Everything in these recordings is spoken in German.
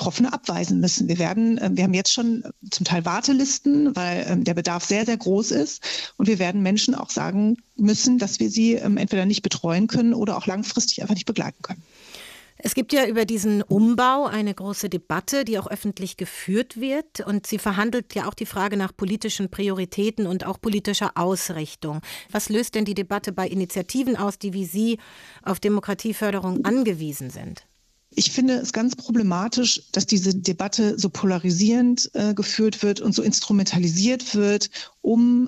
Betroffene abweisen müssen. Wir haben jetzt schon zum Teil Wartelisten, weil der Bedarf sehr, sehr groß ist. Und wir werden Menschen auch sagen müssen, dass wir sie entweder nicht betreuen können oder auch langfristig einfach nicht begleiten können. Es gibt ja über diesen Umbau eine große Debatte, die auch öffentlich geführt wird. Und sie verhandelt ja auch die Frage nach politischen Prioritäten und auch politischer Ausrichtung. Was löst denn die Debatte bei Initiativen aus, die wie Sie auf Demokratieförderung angewiesen sind? Ich finde es ganz problematisch, dass diese Debatte so polarisierend geführt wird und so instrumentalisiert wird, um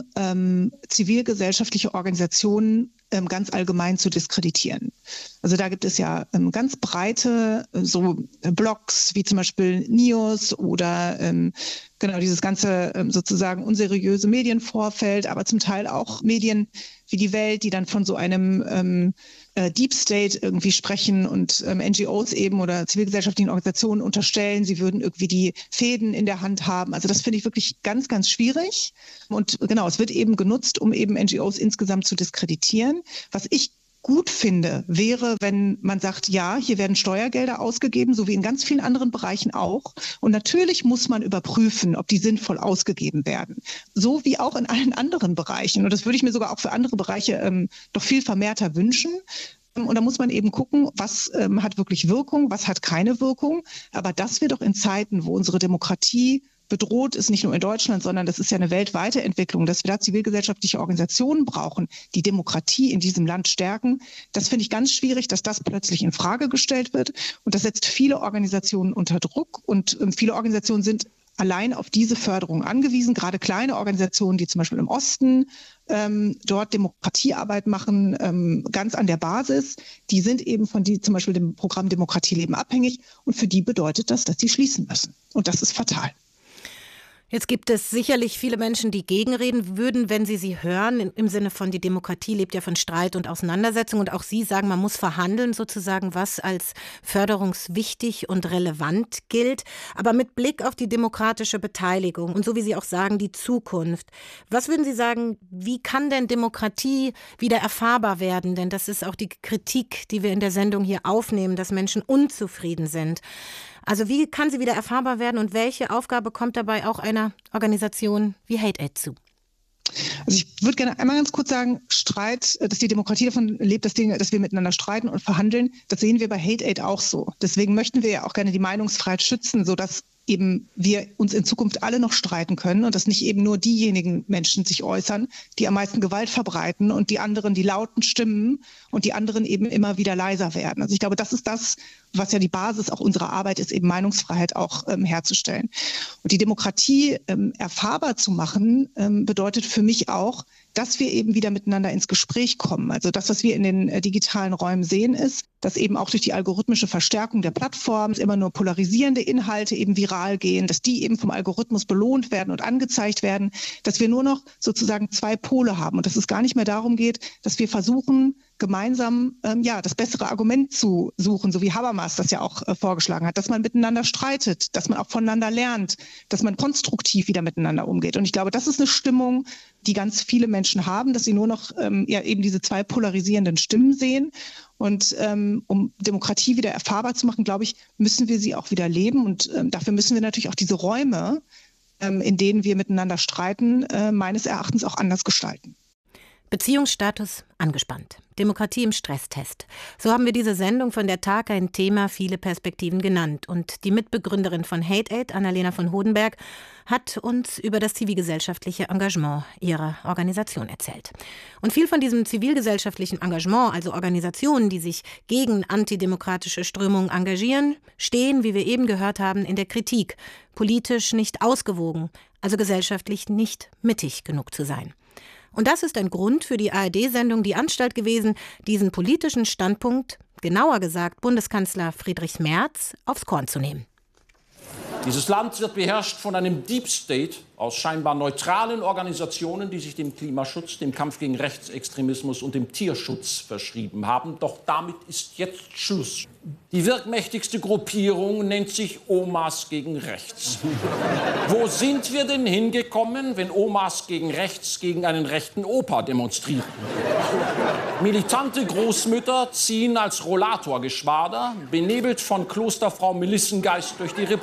zivilgesellschaftliche Organisationen ganz allgemein zu diskreditieren. Also da gibt es ja ganz breite so Blogs wie zum Beispiel NIOS oder genau dieses ganze sozusagen unseriöse Medienvorfeld, aber zum Teil auch Medien wie die Welt, die dann von so einem Deep State irgendwie sprechen und NGOs eben oder zivilgesellschaftlichen Organisationen unterstellen, sie würden irgendwie die Fäden in der Hand haben. Also das finde ich wirklich ganz, ganz schwierig. Und genau, es wird eben genutzt, um eben NGOs insgesamt zu diskreditieren. Was ich gut finde, wäre, wenn man sagt, ja, hier werden Steuergelder ausgegeben, so wie in ganz vielen anderen Bereichen auch. Und natürlich muss man überprüfen, ob die sinnvoll ausgegeben werden. So wie auch in allen anderen Bereichen. Und das würde ich mir sogar auch für andere Bereiche doch viel vermehrter wünschen. Und da muss man eben gucken, was hat wirklich Wirkung, was hat keine Wirkung. Aber dass wir doch in Zeiten, wo unsere Demokratie bedroht ist, nicht nur in Deutschland, sondern das ist ja eine weltweite Entwicklung, dass wir da zivilgesellschaftliche Organisationen brauchen, die Demokratie in diesem Land stärken. Das finde ich ganz schwierig, dass das plötzlich in Frage gestellt wird. Und das setzt viele Organisationen unter Druck. Und viele Organisationen sind allein auf diese Förderung angewiesen, gerade kleine Organisationen, die zum Beispiel im Osten dort Demokratiearbeit machen, ganz an der Basis, die sind eben von zum Beispiel dem Programm Demokratie leben abhängig. Und für die bedeutet das, dass sie schließen müssen. Und das ist fatal. Jetzt gibt es sicherlich viele Menschen, die gegenreden würden, wenn sie hören, im Sinne von, die Demokratie lebt ja von Streit und Auseinandersetzung. Und auch Sie sagen, man muss verhandeln sozusagen, was als förderungswichtig und relevant gilt. Aber mit Blick auf die demokratische Beteiligung und so wie Sie auch sagen, die Zukunft. Was würden Sie sagen, wie kann denn Demokratie wieder erfahrbar werden? Denn das ist auch die Kritik, die wir in der Sendung hier aufnehmen, dass Menschen unzufrieden sind. Also wie kann sie wieder erfahrbar werden und welche Aufgabe kommt dabei auch einer Organisation wie Hate-Aid zu? Also ich würde gerne einmal ganz kurz sagen, Streit, dass die Demokratie davon lebt, dass wir miteinander streiten und verhandeln, das sehen wir bei Hate-Aid auch so. Deswegen möchten wir ja auch gerne die Meinungsfreiheit schützen, sodass eben wir uns in Zukunft alle noch streiten können und dass nicht eben nur diejenigen Menschen sich äußern, die am meisten Gewalt verbreiten und die anderen, die lauten Stimmen und die anderen eben immer wieder leiser werden. Also ich glaube, das ist das, was ja die Basis auch unserer Arbeit ist, eben Meinungsfreiheit auch herzustellen. Und die Demokratie erfahrbar zu machen, bedeutet für mich auch, dass wir eben wieder miteinander ins Gespräch kommen. Also das, was wir in den digitalen Räumen sehen, ist, dass eben auch durch die algorithmische Verstärkung der Plattformen immer nur polarisierende Inhalte eben viral gehen, dass die eben vom Algorithmus belohnt werden und angezeigt werden, dass wir nur noch sozusagen zwei Pole haben und dass es gar nicht mehr darum geht, dass wir versuchen, gemeinsam das bessere Argument zu suchen, so wie Habermas das ja auch vorgeschlagen hat, dass man miteinander streitet, dass man auch voneinander lernt, dass man konstruktiv wieder miteinander umgeht. Und ich glaube, das ist eine Stimmung, die ganz viele Menschen haben, dass sie nur noch eben diese zwei polarisierenden Stimmen sehen. Und um Demokratie wieder erfahrbar zu machen, glaube ich, müssen wir sie auch wieder leben. Und dafür müssen wir natürlich auch diese Räume, in denen wir miteinander streiten, meines Erachtens auch anders gestalten. Beziehungsstatus angespannt. Demokratie im Stresstest. So haben wir diese Sendung von der Tag ein Thema, viele Perspektiven genannt. Und die Mitbegründerin von Hate-Aid, Annalena von Hodenberg, hat uns über das zivilgesellschaftliche Engagement ihrer Organisation erzählt. Und viel von diesem zivilgesellschaftlichen Engagement, also Organisationen, die sich gegen antidemokratische Strömungen engagieren, stehen, wie wir eben gehört haben, in der Kritik, politisch nicht ausgewogen, also gesellschaftlich nicht mittig genug zu sein. Und das ist ein Grund für die ARD-Sendung Die Anstalt gewesen, diesen politischen Standpunkt, genauer gesagt Bundeskanzler Friedrich Merz, aufs Korn zu nehmen. Dieses Land wird beherrscht von einem Deep State aus scheinbar neutralen Organisationen, die sich dem Klimaschutz, dem Kampf gegen Rechtsextremismus und dem Tierschutz verschrieben haben. Doch damit ist jetzt Schluss. Die wirkmächtigste Gruppierung nennt sich Omas gegen Rechts. Wo sind wir denn hingekommen, wenn Omas gegen Rechts gegen einen rechten Opa demonstrieren? Militante Großmütter ziehen als Rollatorgeschwader, benebelt von Klosterfrau Melissengeist durch die Republik.